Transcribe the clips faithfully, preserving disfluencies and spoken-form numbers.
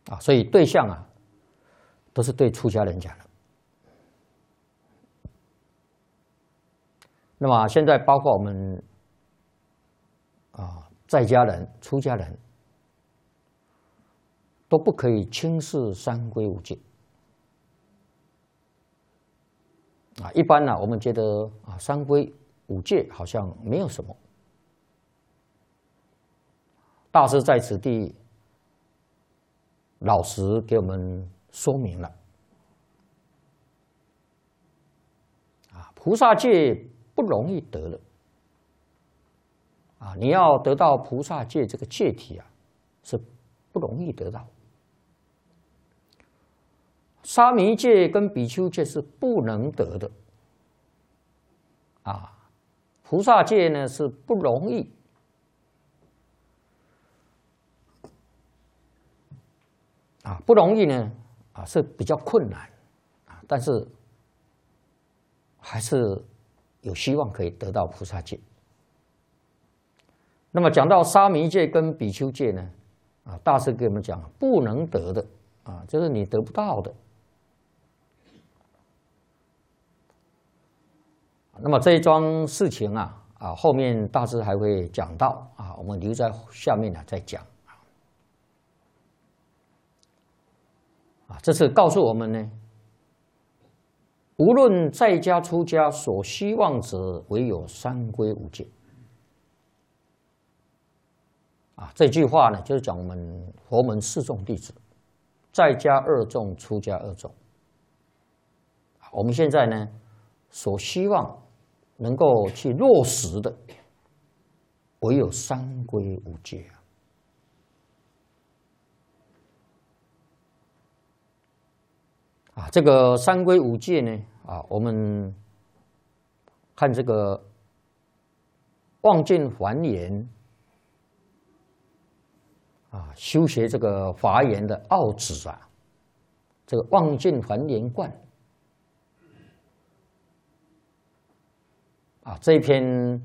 啊，所以对象啊，都是对出家人讲的。那么现在包括我们啊，在家人、出家人都不可以轻视三规五戒啊。一般呢、啊，我们觉得啊，三规五戒好像没有什么。大师在此地老实给我们说明了啊，菩萨戒不容易得了啊！你要得到菩萨戒这个戒体啊，是不容易得到。沙弥戒跟比丘戒是不能得的啊，菩萨戒呢是不容易啊，不容易呢啊是比较困难啊，但是还是有希望可以得到菩萨戒。那么讲到沙弥戒跟比丘戒呢，啊，大师给我们讲不能得的啊，就是你得不到的。那么这一桩事情啊，啊，后面大师还会讲到啊，我们留在下面呢再讲啊。这是告诉我们呢，无论在家出家，所希望者唯有三规五戒。啊，这句话呢，就是讲我们佛门四众弟子，在家二众，出家二众。我们现在呢，所希望能够去落实的，唯有三规五戒啊。啊，这个三规五戒呢，啊，我们看这个望见还言啊，修学这个华严的奥旨啊，这个望见还言观啊，这一篇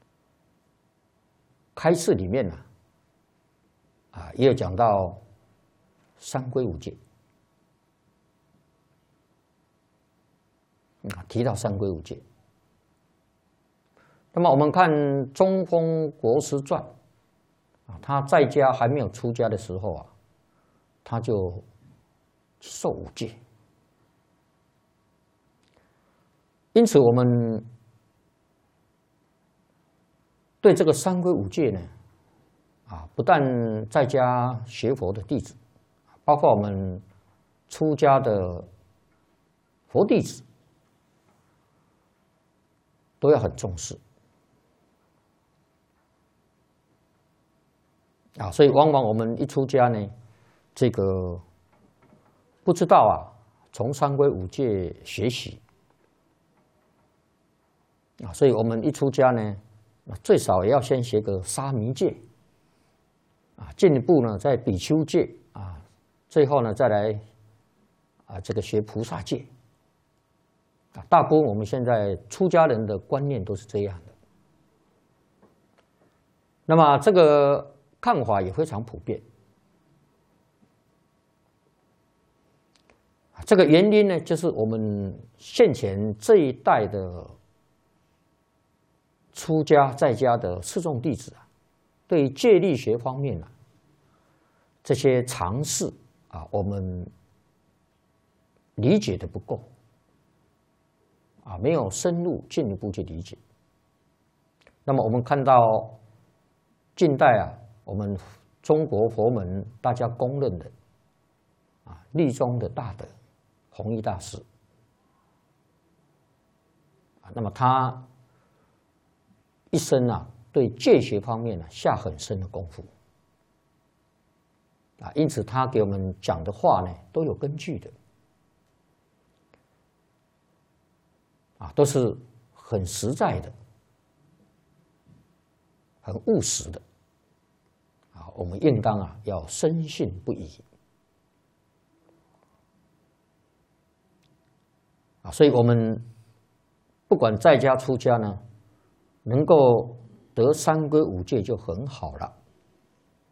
开示里面呢，啊，也有讲到三规五戒。啊，提到三规五戒。那么我们看《中峰国师传》啊，他在家还没有出家的时候啊，他就受五戒。因此，我们对这个三规五戒呢，啊，不但在家学佛的弟子，包括我们出家的佛弟子，都要很重视啊，所以往往我们一出家呢，这个不知道啊，从三规五戒学习啊，所以我们一出家呢，最少也要先学个沙弥戒啊，进一步呢在比丘戒啊，最后呢再来啊这个学菩萨戒。啊，大部分我们现在出家人的观念都是这样的。那么这个看法也非常普遍。这个原因呢，就是我们现前这一代的出家在家的四众弟子啊，对于戒律学方面啊，这些常识啊，我们理解的不够。啊，没有深入进一步去理解。那么我们看到近代啊，我们中国佛门大家公认的啊律宗的大德弘一大师啊，那么他一生啊对戒学方面呢、啊、下很深的功夫啊，因此他给我们讲的话呢都有根据的。啊，都是很实在的，很务实的，啊，我们应当啊要深信不疑，啊，所以我们不管在家出家呢，能够得三规五戒就很好了。